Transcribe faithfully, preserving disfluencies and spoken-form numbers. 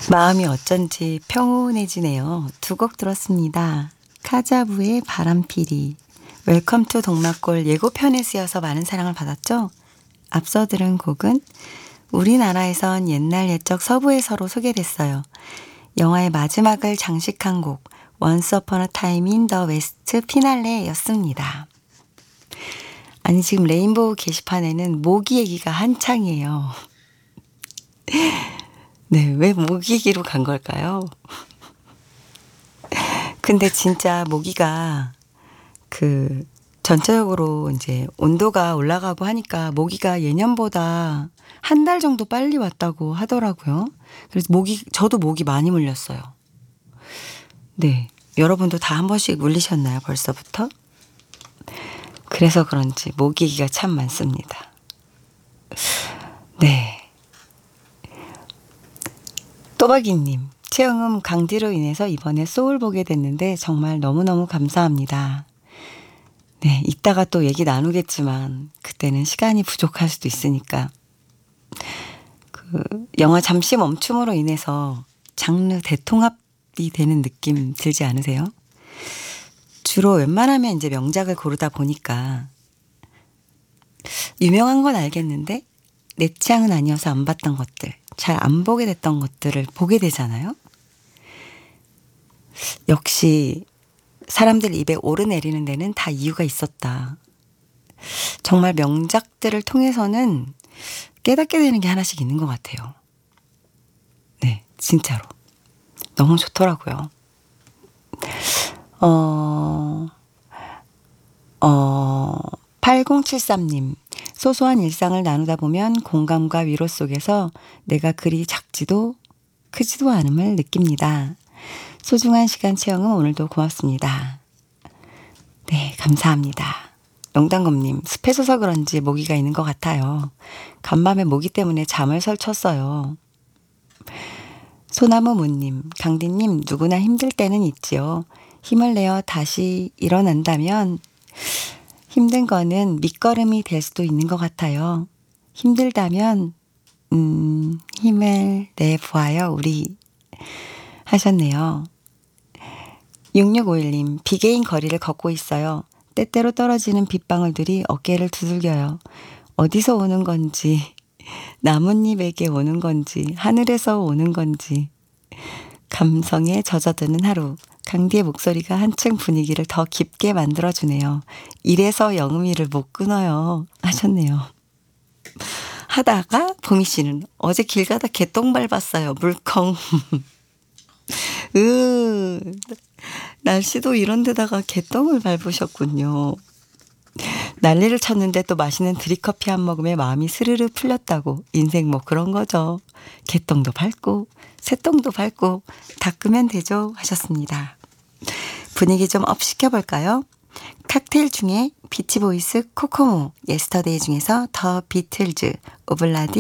마음이 어쩐지 평온해지네요. 두 곡 들었습니다. 카자부의 바람피리, 웰컴 투 동막골 예고편에 쓰여서 많은 사랑을 받았죠. 앞서 들은 곡은 우리나라에선 옛날 옛적 서부에서로 소개됐어요. 영화의 마지막을 장식한 곡 Once Upon a Time in the West 피날레였습니다. 아니 지금 레인보우 게시판에는 모기 얘기가 한창이에요. 네, 왜 모기기로 간 걸까요? 근데 진짜 모기가 그 전체적으로 이제 온도가 올라가고 하니까 모기가 예년보다 한 달 정도 빨리 왔다고 하더라고요. 그래서 모기, 저도 모기 많이 물렸어요. 네. 여러분도 다 한 번씩 물리셨나요, 벌써부터? 그래서 그런지 모기기가 참 많습니다. 네. 또박이님, 최영음 강디로 인해서 이번에 소울 보게 됐는데 정말 너무너무 감사합니다. 네, 이따가 또 얘기 나누겠지만 그때는 시간이 부족할 수도 있으니까 그 영화 잠시 멈춤으로 인해서 장르 대통합이 되는 느낌 들지 않으세요? 주로 웬만하면 이제 명작을 고르다 보니까 유명한 건 알겠는데 내 취향은 아니어서 안 봤던 것들, 잘 안 보게 됐던 것들을 보게 되잖아요. 역시 사람들 입에 오르내리는 데는 다 이유가 있었다. 정말 명작들을 통해서는 깨닫게 되는 게 하나씩 있는 것 같아요. 네, 진짜로. 너무 좋더라고요. 어, 어, 팔공칠삼님. 소소한 일상을 나누다 보면 공감과 위로 속에서 내가 그리 작지도 크지도 않음을 느낍니다. 소중한 시간 채영은 오늘도 고맙습니다. 네, 감사합니다. 농담검님, 습해져서 그런지 모기가 있는 것 같아요. 간밤에 모기 때문에 잠을 설쳤어요. 소나무무님, 강디님 누구나 힘들 때는 있지요. 힘을 내어 다시 일어난다면 힘든 거는 밑거름이 될 수도 있는 것 같아요. 힘들다면 음, 힘을 내보아요 우리 하셨네요. 육육오일님, 비개인 거리를 걷고 있어요. 때때로 떨어지는 빗방울들이 어깨를 두들겨요. 어디서 오는 건지, 나뭇잎에게 오는 건지, 하늘에서 오는 건지. 감성에 젖어드는 하루. 강디의 목소리가 한층 분위기를 더 깊게 만들어주네요. 이래서 영음이를 못 끊어요 하셨네요. 하다가 보미 씨는 어제 길 가다 개똥 밟았어요. 물컹. 으, 날씨도 이런 데다가 개똥을 밟으셨군요. 난리를 쳤는데 또 맛있는 드립커피 한 모금에 마음이 스르르 풀렸다고. 인생 뭐 그런 거죠. 개똥도 밟고 새똥도 밟고 닦으면 되죠 하셨습니다. 분위기 좀 업 시켜볼까요? 칵테일 중에 비치보이스 코코모, 예스터데이 중에서 더 비틀즈, 오블라디